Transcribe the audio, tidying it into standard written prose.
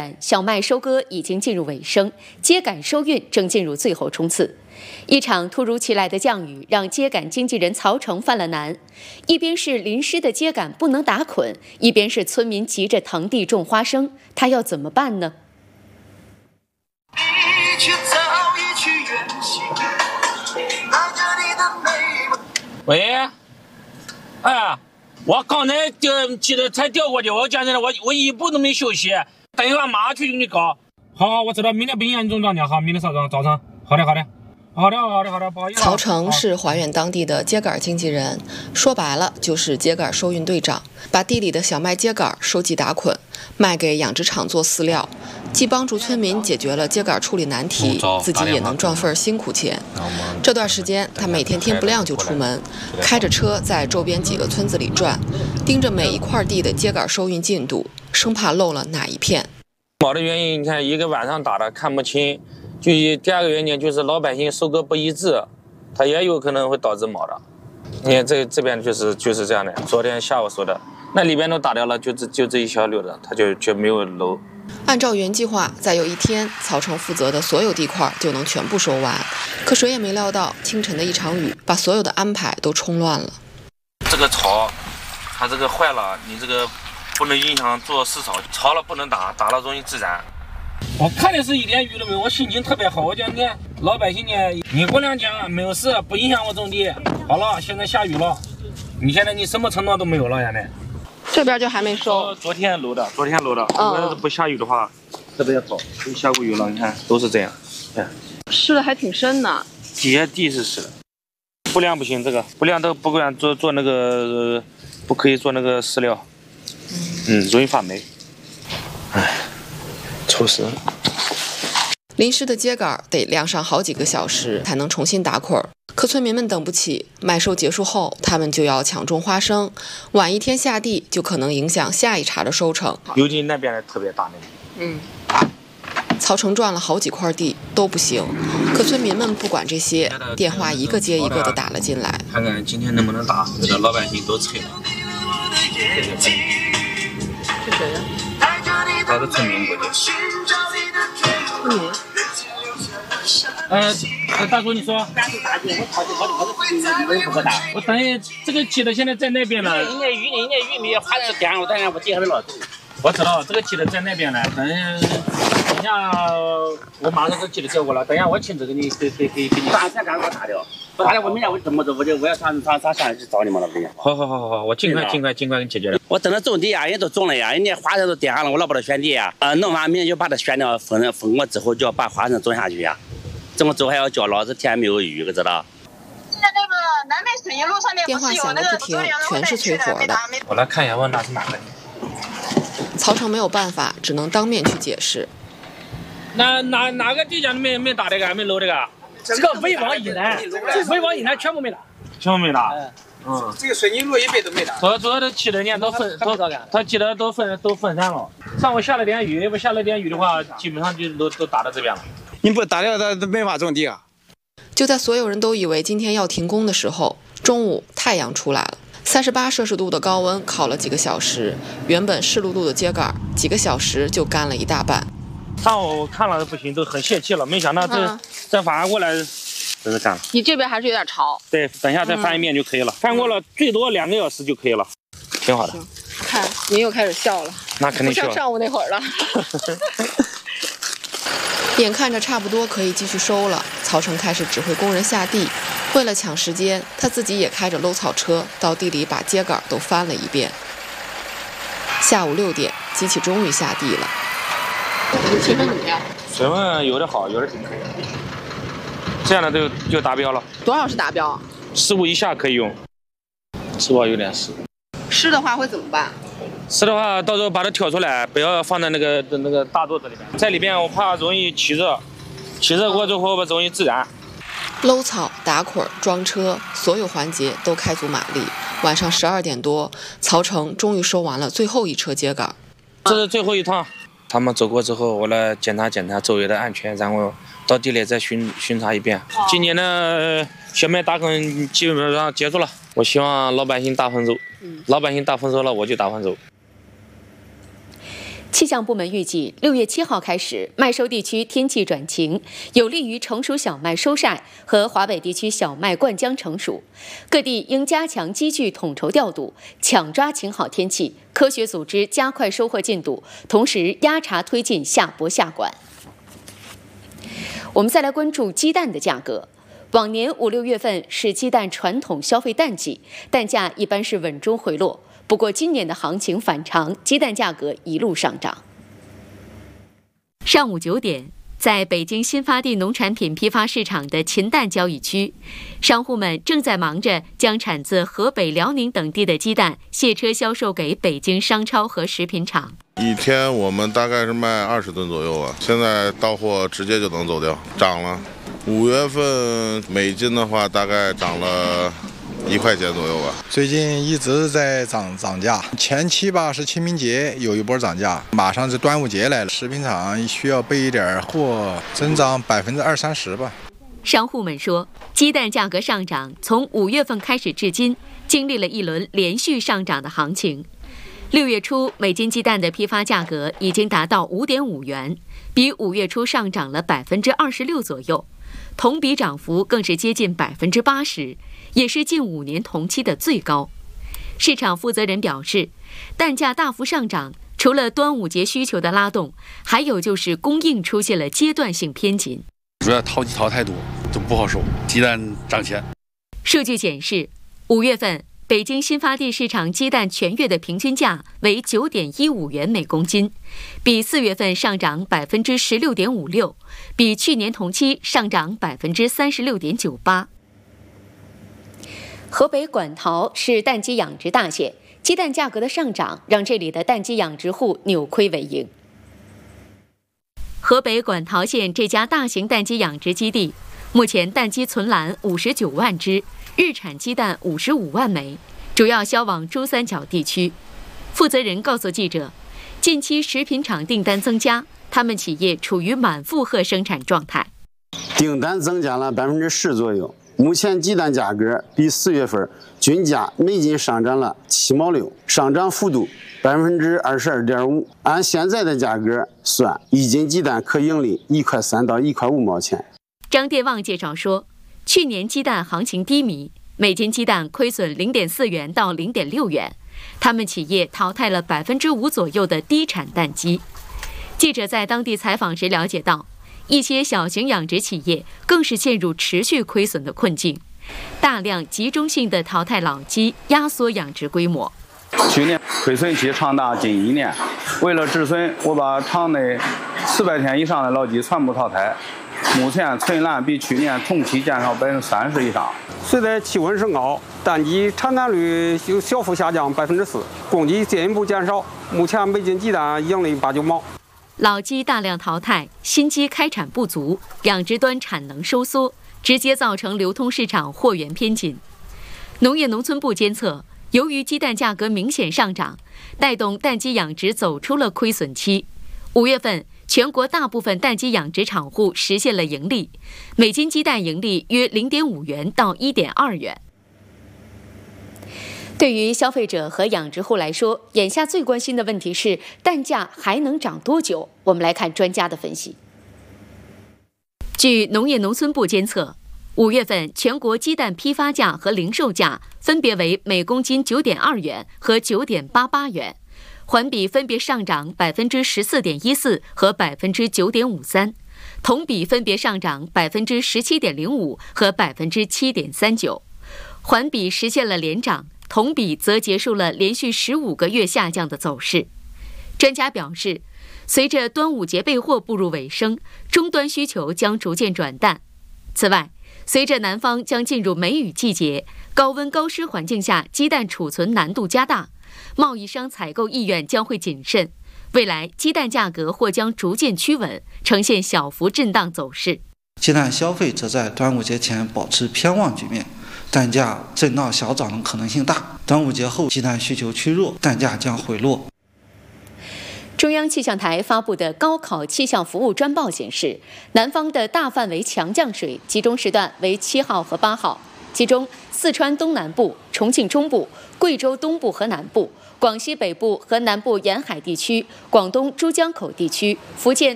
然，小麦收割已经进入尾声，秸秆收运正进入最后冲刺。一场突如其来的降雨让秸秆经纪人曹成犯了难，一边是淋湿的秸秆不能打捆，一边是村民急着腾地种花生，他要怎么办呢？ 喂，哎，我刚才记得才调过去，我讲真的，我一步都没休息，等一下马上去给你搞。好，我知道，明天不影响你种庄稼，好，明天早上。好的，不好意思。 曹成是怀远当地的秸秆经纪人，说白了就是秸秆收运队长，把地里的小麦秸秆收集打捆，卖给养殖场做饲料，既帮助村民解决了秸秆处理难题，自己也能赚份辛苦钱。这段时间，他每天天不亮就出门，开着车在周边几个村子里转，盯着每一块地的秸秆收运进度，生怕漏了哪一片。 毛的原因，你看一个晚上打的看不清。就第二个原因就是老百姓收割不一致，它也有可能会导致毛的。你看这边就是这样的，昨天下午说的，那里边都打掉了，就这一小溜的，它就没有漏。 按照原计划，再有一天，曹成负责的所有地块就能全部收完。可谁也没料到，清晨的一场雨把所有的安排都冲乱了。 这个草，它这个坏了，你这个不能影响做饲草，草了不能打，打了容易自燃。我看的是一点雨都没有，我心情特别好。我讲你看老百姓呢，你姑娘讲没有事，不影响我种地。好了，现在下雨了，你现在你什么承诺都没有了，现在。 这边就还没收。 昨天漏的。如果不下雨的话，特别好。都下过雨了，你看都是这样。 湿的还挺深呢。 底下地是湿的，不良不行，这个不良都不敢做那个，不可以做那个饲料。容易发霉。臭死了！ 淋湿的秸秆得晾上好几个小时才能重新打捆，可村民们等不起，麦收结束后，他们就要抢种花生，晚一天下地就可能影响下一茬的收成。 尤其那边的特别大那个。 曹成赚了好几块地都不行，可村民们不管这些，电话一个接一个的打了进来。 看看今天能不能打，这个老百姓都催了。 是谁呀？ 他的村民过去。大叔，你说？我等于这个记得现在在那边了。人家玉米花在点上，我等下我地还没落走。我知道这个记得在那边了，等下我马上就记得叫过了，等下我亲自给你。打钱干给我打掉。不打掉我明天我怎么走？我要上去找你们了，不行。好，我尽快给你解决了。我等着种地呀，人家都种了呀，人家花生都点上了，我老把它选地呀。弄完明天就把它选掉，封过之后就要把花生种下去呀。这么走还要浇，老子天没有雨，可知道？ 现在那个南北水一路上面电话响个不停，全是催活的。 我来看一下，问他是哪个。 曹成没有办法，只能当面去解释。 哪个地讲没打这个，没漏这个？ 这个潍坊以南全部没打。 这个水泥路一辈都没打。 主要的起的年都分，他记得都分散了。上午下了点雨，要不下了点雨的话，基本上就都打到这边了。 你不打掉它都没法种地啊！ 就在所有人都以为今天要停工的时候，中午太阳出来了，38摄氏度的高温烤了几个小时，原本湿漉漉的秸秆几个小时就干了一大半。 上午看了不行，都很泄气了，没想到这反而过来真是干了。 你这边还是有点潮。 对，等下再翻一遍就可以了，翻过了最多2个小时就可以了，挺好的。 看您又开始笑了， 那肯定笑。 不像上午那会儿了。 眼看着差不多可以继续收了，曹成开始指挥工人下地。为了抢时间，他自己也开着搂草车到地里把秸秆都翻了一遍。下午6点，机器终于下地了。 水分怎么样？ 水分有的好，有的挺可以。这样的就达标了。 多少是达标 ？15以下可以用。是吧？有点湿。 湿的话会怎么办？ 湿的话，到时候把它挑出来，不要放在那个大垛子里面，在里边我怕容易起热，起热过之后容易自燃。 搂草、打捆、装车，所有环节都开足马力。晚上12点多，曹成终于收完了最后一车秸秆。 这是最后一趟，他们走过之后，我来检查周围的安全，然后到地里再巡查一遍。今年的小麦打捆基本上结束了，我希望老百姓大丰收。老百姓大丰收了，我就大丰收。 气象部门预计，6月7号开始，麦收地区天气转晴，有利于成熟小麦收晒和华北地区小麦灌浆成熟。各地应加强机具统筹调度，抢抓晴好天气，科学组织加快收获进度，同时压茶推进下播下管。我们再来关注鸡蛋的价格。往年5、6月份是鸡蛋传统消费淡季，蛋价一般是稳中回落。不过今年的行情反常，鸡蛋价格一路上涨。上午9点，在北京新发地农产品批发市场的禽蛋交易区，商户们正在忙着将产自河北、辽宁等地的鸡蛋卸车销售给北京商超和食品厂。 一天我们大概是卖20吨左右吧，现在到货直接就能走掉，涨了。5月份每斤的话大概涨了1块钱左右吧。 最近一直在涨价，前期吧是清明节有一波涨价，马上是端午节来了，食品厂需要备一点货，增长20-30%吧。 商户们说，鸡蛋价格上涨从5月份开始至今，经历了一轮连续上涨的行情。6月初，每斤鸡蛋的批发价格已经达到5.5元，比5月初上涨了26%左右。同比涨幅更是接近80%，也是近5年同期的最高。市场负责人表示，蛋价大幅上涨，除了端午节需求的拉动，还有就是供应出现了阶段性偏紧。 主要淘鸡淘太多，就不好收，鸡蛋涨钱。 数据显示，5月份北京新发地市场鸡蛋全月的平均价为9.15元每公斤，比4月份上涨16.56%，比去年同期上涨36.98%。河北馆陶是蛋鸡养殖大县，鸡蛋价格的上涨让这里的蛋鸡养殖户扭亏为盈。河北馆陶县这家大型蛋鸡养殖基地，目前蛋鸡存栏59万只，日产鸡蛋55万枚，主要销往珠三角地区。负责人告诉记者，近期食品厂订单增加，他们企业处于满负荷生产状态。 订单增加了10%左右。目前鸡蛋价格比4月份均价每斤上涨了7毛6，上涨幅度22.5%。按现在的价格算，一斤鸡蛋可盈利1块3到1块5毛钱。 张电旺介绍说，去年鸡蛋行情低迷，每斤鸡蛋亏损0.4元到0.6元，他们企业淘汰了5%左右的低产蛋鸡。记者在当地采访时了解到，一些小型养殖企业更是陷入持续亏损的困境，大量集中性的淘汰老鸡，压缩养殖规模。 去年亏损期长达近1年，为了止损，我把场内400天以上的老鸡全部淘汰。目前存栏比去年同期减少30%以上。 随着气温升高，蛋鸡产蛋率有小幅下降4%，供给进一步减少。目前每斤鸡蛋盈利8、9毛。 老鸡大量淘汰，新鸡开产不足，养殖端产能收缩，直接造成流通市场货源偏紧。农业农村部监测，由于鸡蛋价格明显上涨，带动蛋鸡养殖走出了亏损期。5月份，全国大部分蛋鸡养殖场户实现了盈利，每斤鸡蛋盈利约0.5元到1.2元。对于消费者和养殖户来说，眼下最关心的问题是蛋价还能涨多久？我们来看专家的分析。据农业农村部监测，5月份全国鸡蛋批发价和零售价分别为每公斤9.2元和9.88元，环比分别上涨14.14%和9.53%，同比分别上涨17.05%和7.39%，环比实现了连涨，同比则结束了连续15个月下降的走势。专家表示，随着端午节备货步入尾声，终端需求将逐渐转淡。此外，随着南方将进入梅雨季节，高温高湿环境下鸡蛋储存难度加大，贸易商采购意愿将会谨慎，未来鸡蛋价格或将逐渐趋稳，呈现小幅震荡走势。 鸡蛋消费则在端午节前保持偏旺局面，蛋价震荡小涨的可能性大。端午节后鸡蛋需求趋弱，蛋价将回落。 中央气象台发布的高考气象服务专报显示，南方的大范围强降水集中时段为7号和8号，其中四川东南部、重庆中部、贵州东部和南部、 广西北部和南部沿海地区、广东珠江口地区、福建